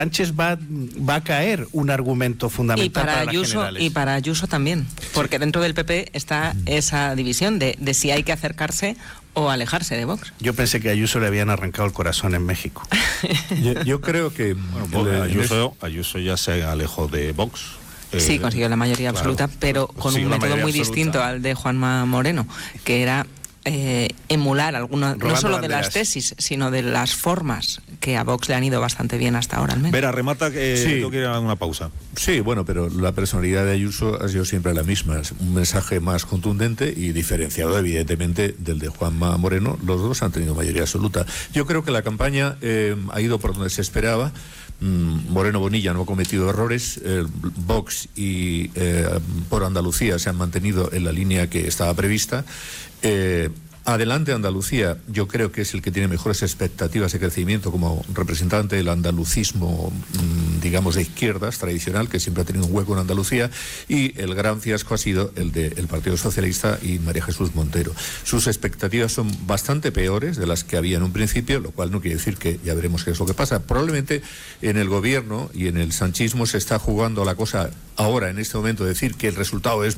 Sánchez va a caer un argumento fundamental para las generales. Y para Ayuso también, porque dentro del PP está esa división de si hay que acercarse o alejarse de Vox. Yo pensé que a Ayuso le habían arrancado el corazón en México. yo creo que Ayuso ya se alejó de Vox. Sí, consiguió la mayoría absoluta, pero con un método muy distinto al de Juanma Moreno, que era emular algunas, no solo de las tesis, sino de las formas que a Vox le han ido bastante bien hasta ahora al menos. Vera, remata que tengo que ir a una pausa. Sí, bueno, pero la personalidad de Ayuso ha sido siempre la misma, es un mensaje más contundente y diferenciado evidentemente del de Juanma Moreno. Los dos han tenido mayoría absoluta. Yo creo que la campaña ha ido por donde se esperaba. Moreno Bonilla no ha cometido errores, Vox y por Andalucía se han mantenido en la línea que estaba prevista. Adelante Andalucía, yo creo que es el que tiene mejores expectativas de crecimiento como representante del andalucismo, digamos, de izquierdas tradicional, que siempre ha tenido un hueco en Andalucía, y el gran fiasco ha sido el del Partido Socialista y María Jesús Montero. Sus expectativas son bastante peores de las que había en un principio, lo cual no quiere decir que ya veremos qué es lo que pasa. Probablemente en el gobierno y en el sanchismo se está jugando la cosa ahora, en este momento, decir que el resultado es